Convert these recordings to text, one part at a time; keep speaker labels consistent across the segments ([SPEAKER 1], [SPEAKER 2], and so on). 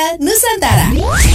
[SPEAKER 1] Budaya Nusantara.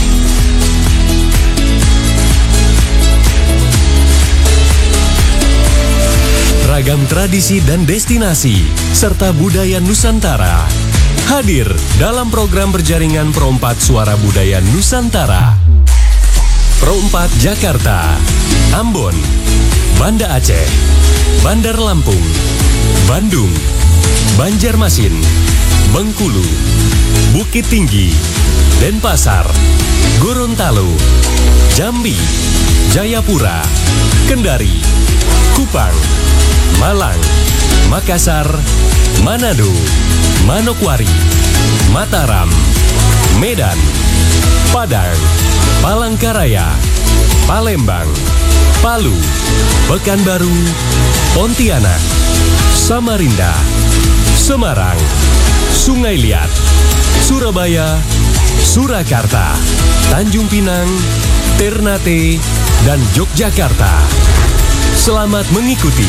[SPEAKER 2] Ragam tradisi dan destinasi, serta budaya Nusantara hadir dalam program berjaringan Pro4 Suara Budaya Nusantara. Pro4 Jakarta, Ambon, Banda Aceh, Bandar Lampung, Bandung, Banjarmasin, Bengkulu, Bukit Tinggi, Denpasar, Gorontalo, Jambi, Jayapura, Kendari, Kupang, Malang, Makassar, Manado, Manokwari, Mataram, Medan, Padang, Palangkaraya, Palembang, Palu, Pekanbaru, Pontianak, Samarinda, Semarang, Sungai Liat, Surabaya, Surakarta, Tanjung Pinang, Ternate, dan Yogyakarta. Selamat mengikuti.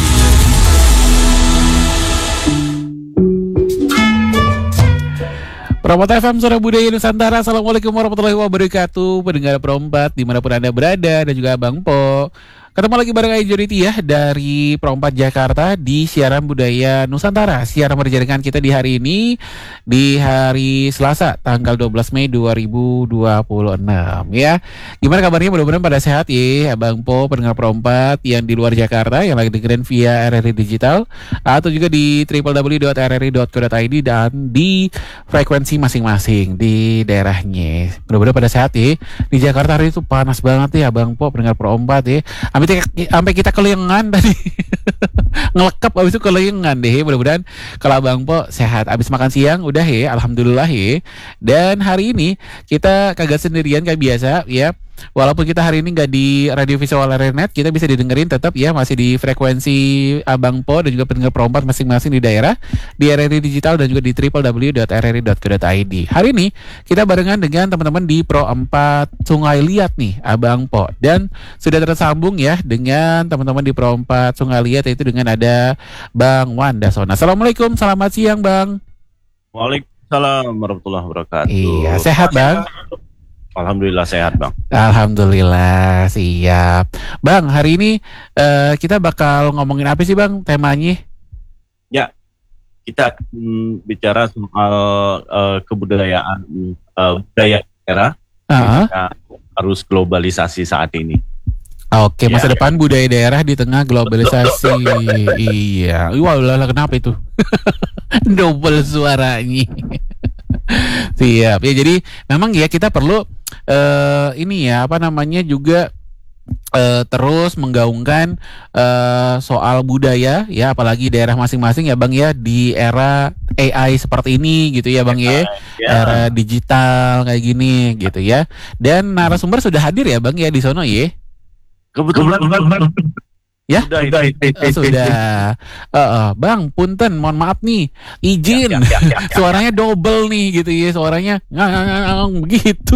[SPEAKER 3] Pro4 FM Suara Budaya Nusantara. Assalamualaikum warahmatullahi wabarakatuh. Pendengar Pro4 dimanapun Anda berada, dan juga Bang Po. Ketemu lagi bareng Ajoriti ya dari Pro4 Jakarta di siaran budaya Nusantara. Siaran berjaringan kita di hari ini, di hari Selasa tanggal 12 Mei 2026 ya. Gimana kabarnya? Mudah-mudahan pada sehat ya Bang Po, pendengar Pro4 yang di luar Jakarta yang lagi dengerin via RRI Digital atau juga di www.rri.co.id dan di frekuensi masing-masing di daerahnya. Mudah-mudahan pada sehat ya. Di Jakarta hari itu panas banget ya Bang Po, pendengar Pro4 ya. Sampai kita kelengan tadi. Ngelekap abis itu kelengan deh. Mudah-mudahan kalau Bang Po sehat. Abis makan siang udah ya, alhamdulillah ya. Dan hari ini kita kagak sendirian kayak biasa ya. Walaupun kita hari ini nggak di radio visual Net, kita bisa didengerin tetap ya, masih di frekuensi Abang Po dan juga pendengar Pro4 masing-masing di daerah, di RRI Digital dan juga di www.rri.co.id. Hari ini kita barengan dengan teman-teman di Pro4 Sungai Liat nih, Abang Po, dan sudah tersambung ya dengan teman-teman di Pro4 Sungai Liat, yaitu dengan ada Bang Wandasona. Assalamualaikum, selamat siang Bang.
[SPEAKER 4] Waalaikumsalam warahmatullahi wabarakatuh.
[SPEAKER 3] Iya, sehat Bang?
[SPEAKER 4] Alhamdulillah sehat Bang.
[SPEAKER 3] Alhamdulillah, siap. Bang, hari ini kita bakal ngomongin apa sih Bang temanya? Ya,
[SPEAKER 4] kita bicara soal kebudayaan budaya daerah. Arus globalisasi saat ini.
[SPEAKER 3] Oke, masa depan budaya daerah di tengah globalisasi. Iya, wah kenapa itu? Double suaranya. Siap ya, jadi memang ya kita perlu ini ya apa namanya juga terus menggaungkan soal budaya ya, apalagi daerah masing-masing ya Bang ya, di era AI seperti ini gitu ya Bang ya, era digital kayak gini gitu ya. Dan narasumber sudah hadir ya Bang ya di sono ya.
[SPEAKER 4] Kebetulan
[SPEAKER 3] ya sudah. Bang, punten, mohon maaf nih, izin suaranya double nih gitu ya, suaranya begitu.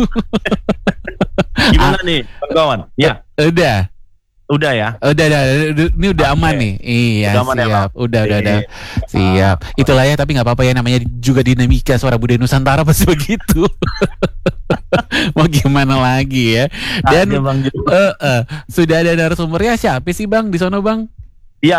[SPEAKER 4] Gimana nih Bang Kawan? Ya udah ya.
[SPEAKER 3] Ini udah aman nih. Iya, udah siap. Ya, udah. Siap. Itulah ya, tapi nggak apa-apa ya, namanya juga dinamika suara budaya Nusantara pasti begitu. Mau gimana lagi ya. Dan sudah ada narasumbernya, siapa sih Bang di sono Bang?
[SPEAKER 4] Ya,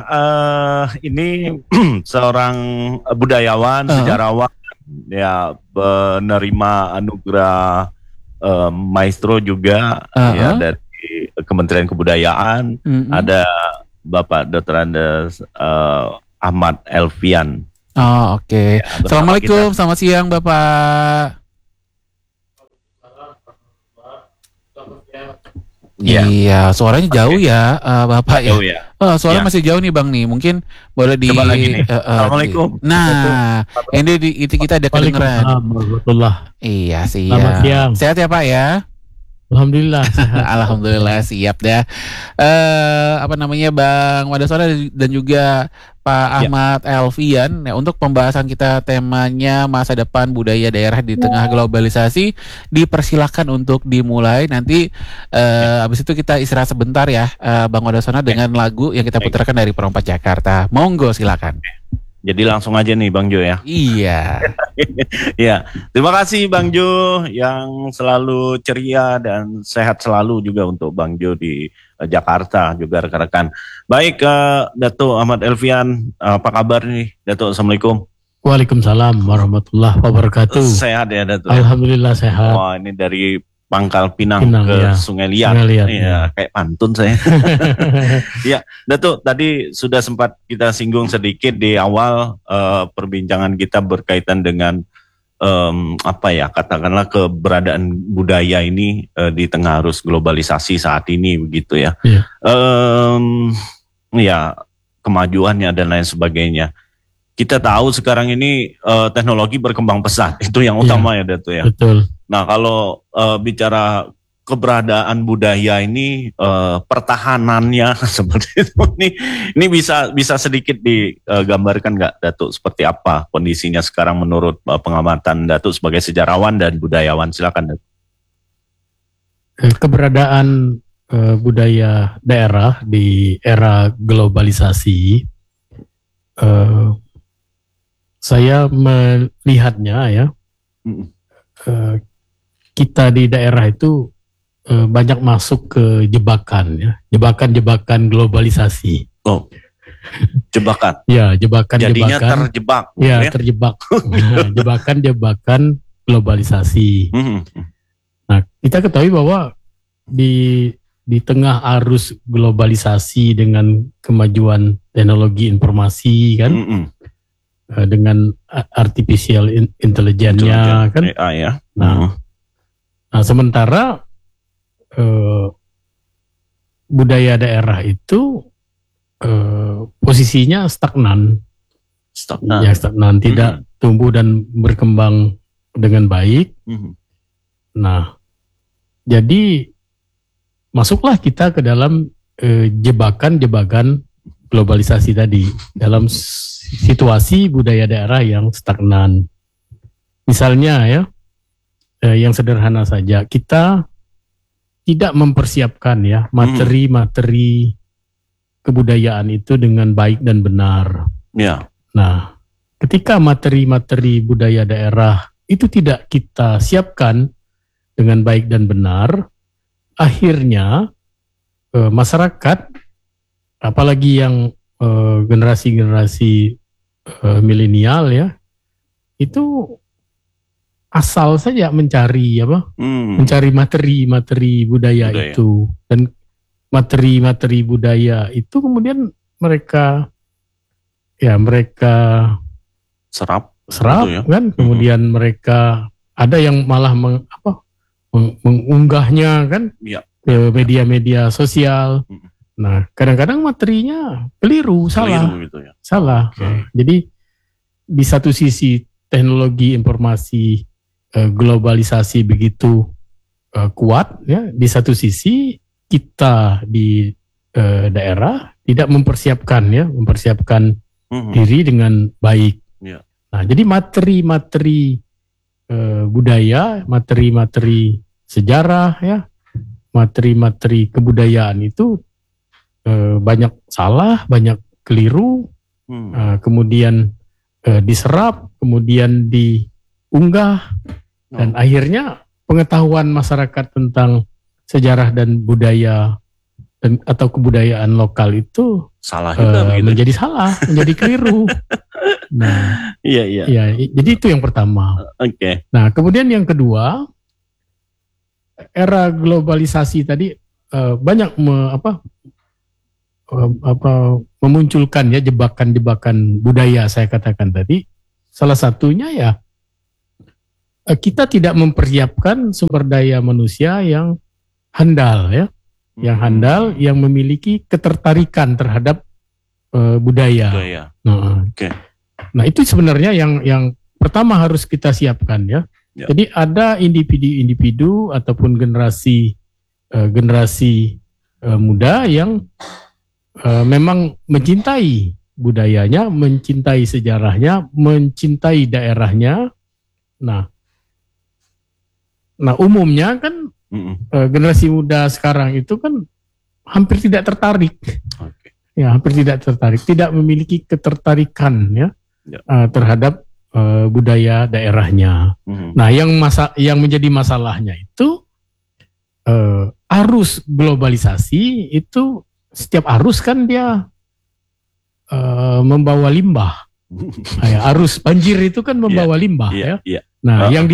[SPEAKER 4] ini seorang budayawan, sejarawan, ya, penerima anugerah maestro juga ya dari Kementerian Kebudayaan. Ada Bapak Dr. Andes Ahmad Elvian.
[SPEAKER 3] Oh, oke. Ya, Assalamualaikum, selamat siang Bapak. Ya. Iya, suaranya jauh ya Bapak
[SPEAKER 4] jauh
[SPEAKER 3] ya. Suara masih jauh nih Bang nih. Mungkin boleh di
[SPEAKER 4] Assalamualaikum.
[SPEAKER 3] Nah, ini kita ada kedengeran. Iya, siap.
[SPEAKER 5] Selamat siang.
[SPEAKER 3] Sehat ya Pak ya?
[SPEAKER 5] Alhamdulillah.
[SPEAKER 3] Alhamdulillah siap dah. Apa namanya Bang Wandasona dan juga Pak Ahmad Elvian ya, untuk pembahasan kita temanya masa depan budaya daerah di tengah globalisasi. Dipersilakan untuk dimulai. Nanti habis itu kita istirahat sebentar ya Bang Wandasona dengan lagu yang kita putarkan dari Pro4 Jakarta. Monggo silakan.
[SPEAKER 4] Jadi langsung aja nih Bang Jo ya.
[SPEAKER 3] Iya.
[SPEAKER 4] Ya, terima kasih Bang Jo yang selalu ceria dan sehat selalu juga untuk Bang Jo di Jakarta juga rekan-rekan. Baik, Datuk Ahmad Elvian, apa kabar nih Datuk? Assalamualaikum.
[SPEAKER 1] Waalaikumsalam warahmatullahi wabarakatuh.
[SPEAKER 4] Sehat ya Datuk?
[SPEAKER 1] Alhamdulillah sehat.
[SPEAKER 4] Wah, ini dari Pangkal Pinang ke
[SPEAKER 1] ya.
[SPEAKER 4] Sungai Liat.
[SPEAKER 1] Sungai Liat,
[SPEAKER 4] ya. Kayak pantun saya. Ya, Datuk, tadi sudah sempat kita singgung sedikit di awal perbincangan kita berkaitan dengan katakanlah keberadaan budaya ini di tengah arus globalisasi saat ini begitu ya.
[SPEAKER 1] Ya.
[SPEAKER 4] Ya, kemajuannya dan lain sebagainya. Kita tahu sekarang ini teknologi berkembang pesat, itu yang utama ya Datuk ya.
[SPEAKER 1] Betul.
[SPEAKER 4] Nah kalau bicara keberadaan budaya ini, pertahanannya seperti itu, ini bisa sedikit digambarkan nggak Datuk, seperti apa kondisinya sekarang menurut pengamatan Datuk sebagai sejarawan dan budayawan? Silakan Datuk.
[SPEAKER 1] Keberadaan budaya daerah di era globalisasi, saya melihatnya ya, kita di daerah itu banyak masuk ke jebakan ya, jebakan globalisasi.
[SPEAKER 4] Oh, jebakan.
[SPEAKER 1] Ya, jebakan.
[SPEAKER 4] Jadinya terjebak.
[SPEAKER 1] Ya, terjebak. Jebakan globalisasi. Nah, kita ketahui bahwa di tengah arus globalisasi dengan kemajuan teknologi informasi kan, dengan artificial intelligence-nya kan.
[SPEAKER 4] AI ya.
[SPEAKER 1] Nah, sementara budaya daerah itu posisinya stagnan. Ya, stagnan, tidak tumbuh dan berkembang dengan baik. Nah, jadi masuklah kita ke dalam jebakan globalisasi tadi, dalam situasi budaya daerah yang stagnan. Misalnya ya, yang sederhana saja, kita tidak mempersiapkan ya materi-materi kebudayaan itu dengan baik dan benar.
[SPEAKER 4] Ya.
[SPEAKER 1] Nah, ketika materi-materi budaya daerah itu tidak kita siapkan dengan baik dan benar, akhirnya masyarakat, apalagi yang generasi-generasi milenial ya, itu asal saja mencari mencari materi budaya itu, dan materi budaya itu kemudian mereka serap gitu ya. Kan, kemudian mereka ada yang malah mengunggahnya kan ke media-media sosial. Nah, kadang-kadang materinya keliru, salah.
[SPEAKER 4] Gitu ya.
[SPEAKER 1] Salah.
[SPEAKER 4] Okay.
[SPEAKER 1] Jadi di satu sisi teknologi informasi globalisasi begitu kuat ya, di satu sisi kita di daerah tidak mempersiapkan diri dengan baik. Yeah. Nah, jadi materi budaya, materi sejarah ya, materi kebudayaan itu banyak salah, banyak keliru, kemudian diserap, kemudian diunggah, dan akhirnya pengetahuan masyarakat tentang sejarah dan budaya atau kebudayaan lokal itu
[SPEAKER 4] salah juga
[SPEAKER 1] menjadi salah, menjadi keliru. Nah, iya. Jadi itu yang pertama.
[SPEAKER 4] Oke.
[SPEAKER 1] Nah, kemudian yang kedua, era globalisasi tadi banyak memunculkan ya jebakan budaya, saya katakan tadi. Salah satunya ya kita tidak mempersiapkan sumber daya manusia yang handal ya, yang memiliki ketertarikan terhadap budaya. Nah, itu sebenarnya yang pertama harus kita siapkan ya. Jadi ada individu ataupun generasi muda yang memang mencintai budayanya, mencintai sejarahnya, mencintai daerahnya. Nah umumnya kan generasi muda sekarang itu kan hampir tidak tertarik, ya hampir tidak tertarik, tidak memiliki ketertarikan ya terhadap budaya daerahnya. Nah, yang menjadi masalahnya itu arus globalisasi itu, setiap arus kan dia membawa limbah. Arus banjir itu kan membawa limbah ya. Nah, yang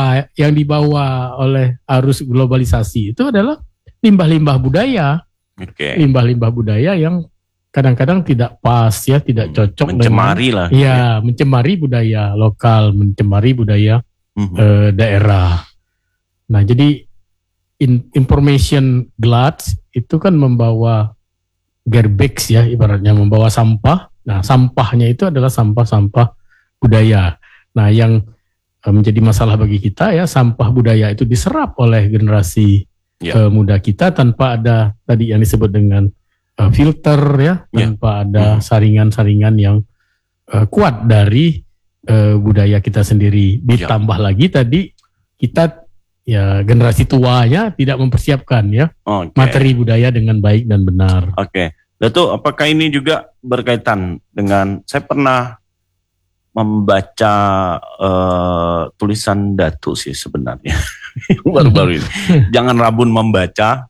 [SPEAKER 1] dibawa oleh arus globalisasi itu adalah limbah-limbah budaya. Limbah-limbah budaya yang kadang-kadang tidak pas ya, tidak cocok,
[SPEAKER 4] mencemari
[SPEAKER 1] dengan,
[SPEAKER 4] lah.
[SPEAKER 1] Ya, mencemari budaya lokal, mencemari budaya daerah. Nah, jadi information gluts itu kan membawa garbage ya, ibaratnya membawa sampah. Nah, sampahnya itu adalah sampah-sampah budaya. Nah, yang menjadi masalah bagi kita ya, sampah budaya itu diserap oleh generasi muda kita tanpa ada tadi yang disebut dengan filter ya, tanpa ada saringan-saringan yang kuat dari budaya kita sendiri. Ditambah lagi tadi kita ya, generasi tuanya tidak mempersiapkan ya materi budaya dengan baik dan benar.
[SPEAKER 4] Datuk, apakah ini juga berkaitan dengan, saya pernah membaca tulisan Datuk sih sebenarnya baru-baru ini. Jangan rabun membaca,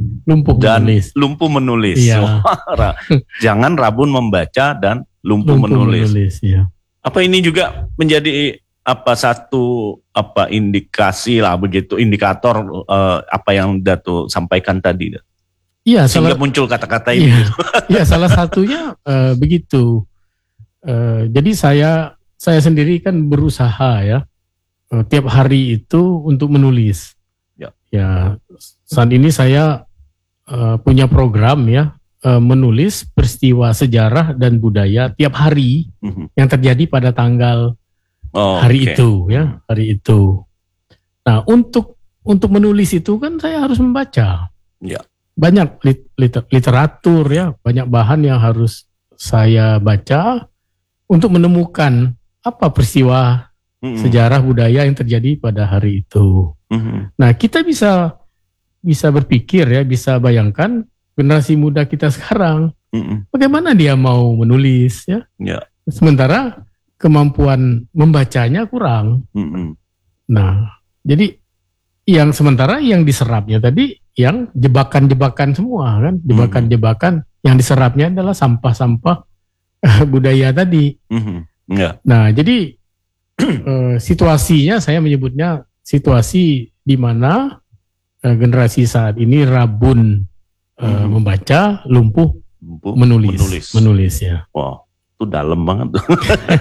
[SPEAKER 4] lumpuh menulis.
[SPEAKER 1] Iya.
[SPEAKER 4] Jangan rabun membaca dan lumpuh menulis.
[SPEAKER 1] Ya.
[SPEAKER 4] Apa ini juga menjadi satu indikasi lah begitu, indikator apa yang Datuk sampaikan tadi?
[SPEAKER 1] Iya,
[SPEAKER 4] sehingga muncul kata-kata ini.
[SPEAKER 1] Iya, salah satunya begitu. Jadi saya sendiri kan berusaha ya tiap hari itu untuk menulis. Ya, saat ini saya punya program ya, menulis peristiwa sejarah dan budaya tiap hari yang terjadi pada tanggal hari itu ya, hari itu. Nah, untuk menulis itu kan saya harus membaca. Banyak literatur ya, banyak bahan yang harus saya baca untuk menemukan apa peristiwa sejarah budaya yang terjadi pada hari itu. Nah, kita bisa berpikir ya, bisa bayangkan generasi muda kita sekarang, bagaimana dia mau menulis ya, sementara kemampuan membacanya kurang. Nah, jadi sementara yang diserapnya tadi yang jebakan-jebakan semua kan, jebakan-jebakan yang diserapnya adalah sampah-sampah budaya tadi. Nah, jadi situasinya saya menyebutnya situasi di mana generasi saat ini rabun membaca, lumpuh menulis ya.
[SPEAKER 4] Wow, itu dalam banget tuh.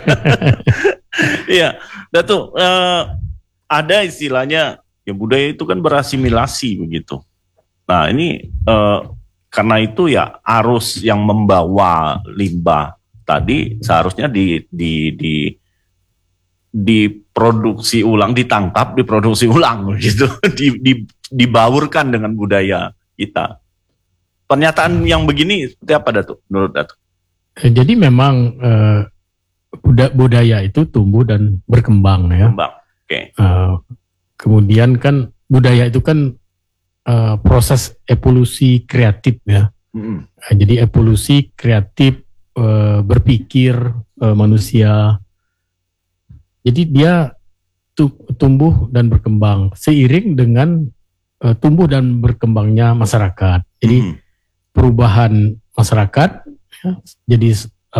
[SPEAKER 4] Iya, Datuk, ada istilahnya ya, budaya itu kan berasimilasi begitu. Nah, ini karena itu ya arus yang membawa limbah tadi seharusnya diproduksi ulang, ditangkap, diproduksi ulang gitu, dibaurkan dengan budaya kita. Pernyataan yang begini seperti apa, Datuk, menurut Datuk?
[SPEAKER 1] Jadi memang budaya itu tumbuh dan berkembang ya. Kemudian kan budaya itu kan proses evolusi kreatif ya. Jadi evolusi kreatif berpikir manusia. Jadi dia tumbuh dan berkembang seiring dengan tumbuh dan berkembangnya masyarakat. Jadi perubahan masyarakat ya, jadi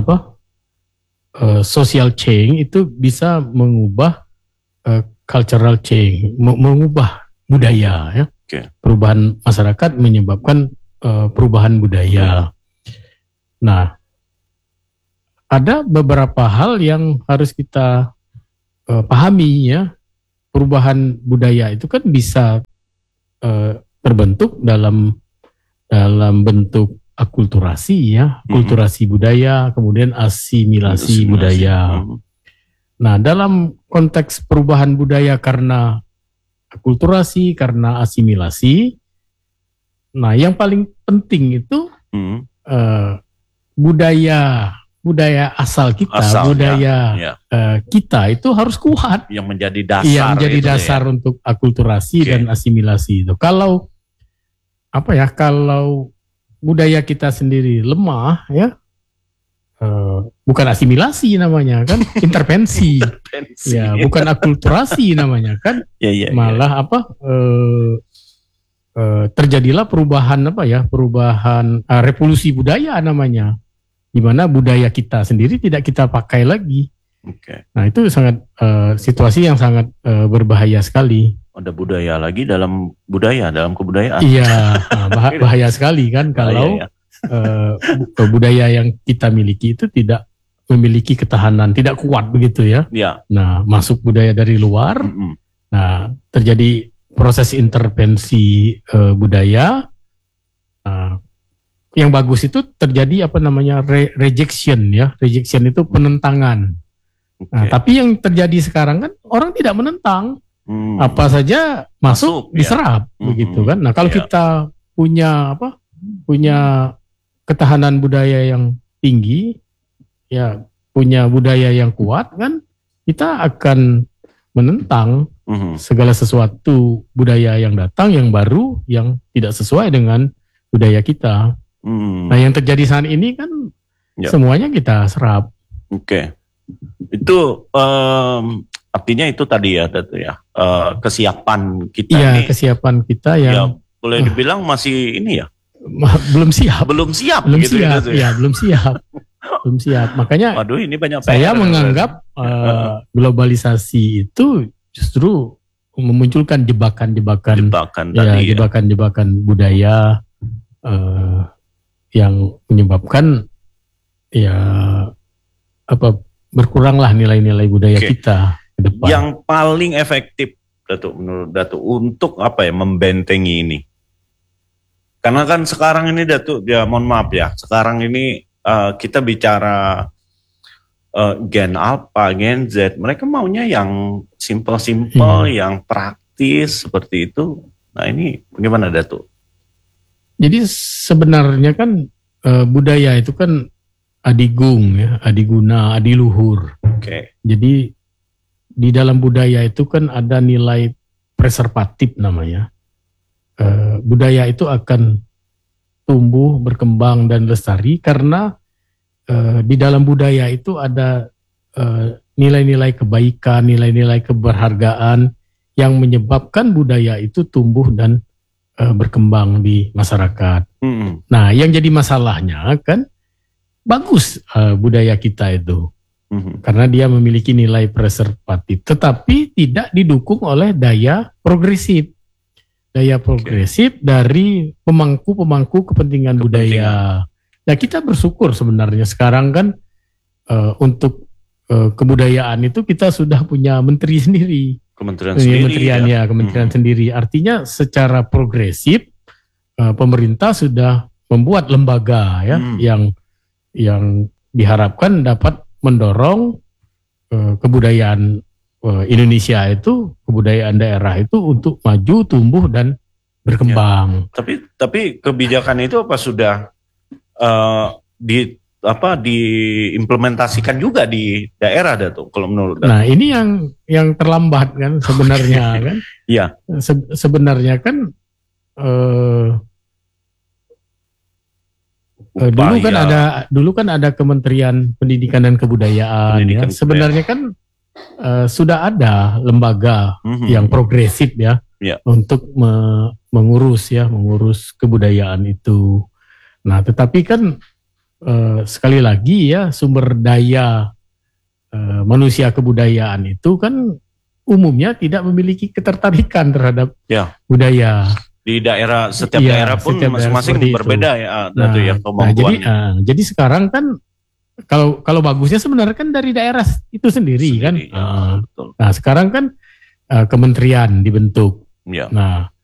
[SPEAKER 1] social change itu bisa mengubah cultural change, mengubah budaya ya. Perubahan masyarakat menyebabkan perubahan budaya. Nah, ada beberapa hal yang harus kita pahami ya. Perubahan budaya itu kan bisa terbentuk dalam bentuk akulturasi ya, akulturasi budaya, kemudian asimilasi budaya. Nah, dalam konteks perubahan budaya karena akulturasi, karena asimilasi, nah yang paling penting itu budaya asal kita, kita itu harus kuat.
[SPEAKER 4] Yang menjadi dasar.
[SPEAKER 1] Yang menjadi dasar untuk akulturasi dan asimilasi itu. Kalau budaya kita sendiri lemah ya, bukan asimilasi namanya kan, intervensi.
[SPEAKER 4] Intervensi.
[SPEAKER 1] Ya, bukan akulturasi namanya kan,
[SPEAKER 4] Ya.
[SPEAKER 1] malah terjadilah perubahan revolusi budaya namanya, di mana budaya kita sendiri tidak kita pakai lagi.
[SPEAKER 4] Oke.
[SPEAKER 1] Nah itu sangat situasi yang sangat berbahaya sekali.
[SPEAKER 4] Ada budaya lagi dalam kebudayaan.
[SPEAKER 1] Iya, bahaya sekali kan kalau budaya yang kita miliki itu tidak memiliki ketahanan, tidak kuat begitu ya.
[SPEAKER 4] Ya.
[SPEAKER 1] Nah, masuk budaya dari luar, nah terjadi proses intervensi budaya. Yang bagus itu terjadi rejection ya. Rejection itu penentangan. Nah, tapi yang terjadi sekarang kan orang tidak menentang, apa saja masuk diserap, begitu kan. Nah kalau kita punya ketahanan budaya yang tinggi, ya punya budaya yang kuat kan, kita akan menentang segala sesuatu budaya yang datang, yang baru, yang tidak sesuai dengan budaya kita. Nah yang terjadi saat ini kan semuanya kita serap.
[SPEAKER 4] Oke. Itu artinya itu tadi ya, Datu ya, kesiapan kita
[SPEAKER 1] ini.
[SPEAKER 4] Iya,
[SPEAKER 1] kesiapan kita yang
[SPEAKER 4] ya, boleh dibilang masih ini ya.
[SPEAKER 1] Belum siap.
[SPEAKER 4] Belum siap.
[SPEAKER 1] Belum
[SPEAKER 4] gitu
[SPEAKER 1] siap.
[SPEAKER 4] ya.
[SPEAKER 1] Belum siap. Belum siap. Makanya
[SPEAKER 4] waduh, ini banyak
[SPEAKER 1] saya menganggap globalisasi itu justru memunculkan jebakan-jebakan budaya yang menyebabkan berkuranglah nilai-nilai budaya kita ke depan.
[SPEAKER 4] Yang paling efektif, Datu, menurut Datu, untuk membentengi ini? Karena kan sekarang ini, Datu, ya mohon maaf ya, sekarang ini kita bicara Gen Alpha, Gen Z, mereka maunya yang simple-simple, yang praktis seperti itu. Nah ini bagaimana, Datu? Jadi
[SPEAKER 1] sebenarnya kan budaya itu kan adigung ya, adiguna, adiluhur.
[SPEAKER 4] Oke.
[SPEAKER 1] Jadi di dalam budaya itu kan ada nilai preservatif namanya. Budaya itu akan tumbuh, berkembang dan lestari karena di dalam budaya itu ada nilai-nilai kebaikan, nilai-nilai keberhargaan yang menyebabkan budaya itu tumbuh dan berkembang di masyarakat. Nah, yang jadi masalahnya kan bagus budaya kita itu, karena dia memiliki nilai preservatif, tetapi tidak didukung oleh daya progresif dari pemangku kepentingan budaya. Nah kita bersyukur sebenarnya sekarang kan untuk kebudayaan itu kita sudah punya menteri sendiri, kementerian sendiri. Artinya secara progresif pemerintah sudah membuat lembaga ya yang diharapkan dapat mendorong kebudayaan Indonesia itu, kebudayaan daerah itu untuk maju, tumbuh dan berkembang.
[SPEAKER 4] Ya, tapi kebijakan itu apa sudah diimplementasikan juga di daerah, Datuk, kalau menurut Datuk?
[SPEAKER 1] Nah ini yang terlambat kan sebenarnya kan.
[SPEAKER 4] Iya.
[SPEAKER 1] Sebenarnya kan dulu kan ada Kementerian Pendidikan dan Kebudayaan. Sebenarnya kan sudah ada lembaga yang progresif ya untuk mengurus kebudayaan itu. Nah, tetapi kan sekali lagi ya sumber daya manusia kebudayaan itu kan umumnya tidak memiliki ketertarikan terhadap budaya.
[SPEAKER 4] Di daerah, setiap daerah pun masing-masing berbeda ya,
[SPEAKER 1] jadi sekarang kan kalau bagusnya sebenarnya kan dari daerah itu sendiri kan.
[SPEAKER 4] Betul.
[SPEAKER 1] Nah sekarang kan kementerian dibentuk.
[SPEAKER 4] Ya.
[SPEAKER 1] Nah